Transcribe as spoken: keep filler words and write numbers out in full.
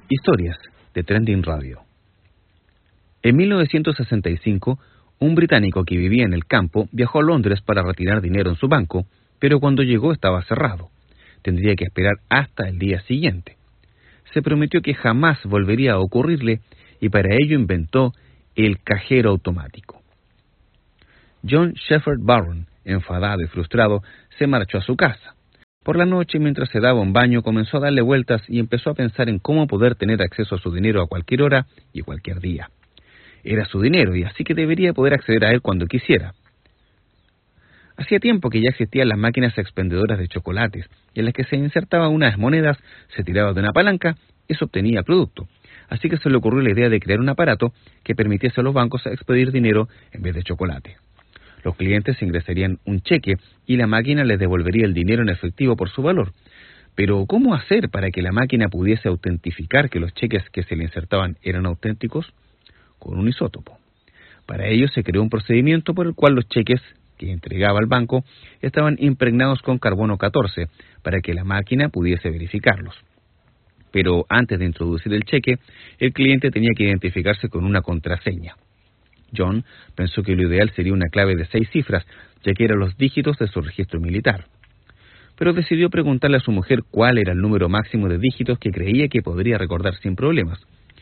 Historias de Trending Radio. En mil novecientos sesenta y cinco, un británico que vivía en el campo viajó a Londres para retirar dinero en su banco, pero cuando llegó estaba cerrado. Tendría que esperar hasta el día siguiente. Se prometió que jamás volvería a ocurrirle y para ello inventó el cajero automático. John Shepherd Barron, enfadado y frustrado, se marchó a su casa. Por la noche, mientras se daba un baño, comenzó a darle vueltas y empezó a pensar en cómo poder tener acceso a su dinero a cualquier hora y cualquier día. Era su dinero y así que debería poder acceder a él cuando quisiera. Hacía tiempo que ya existían las máquinas expendedoras de chocolates, en las que se insertaban unas monedas, se tiraba de una palanca y se obtenía el producto. Así que se le ocurrió la idea de crear un aparato que permitiese a los bancos expedir dinero en vez de chocolate. Los clientes ingresarían un cheque y la máquina les devolvería el dinero en efectivo por su valor. Pero, ¿cómo hacer para que la máquina pudiese autentificar que los cheques que se le insertaban eran auténticos? Con un isótopo. Para ello se creó un procedimiento por el cual los cheques que entregaba el banco estaban impregnados con carbono catorce para que la máquina pudiese verificarlos. Pero antes de introducir el cheque, el cliente tenía que identificarse con una contraseña. John pensó que lo ideal sería una clave de seis cifras, ya que eran los dígitos de su registro militar. Pero decidió preguntarle a su mujer cuál era el número máximo de dígitos que creía que podría recordar sin problemas.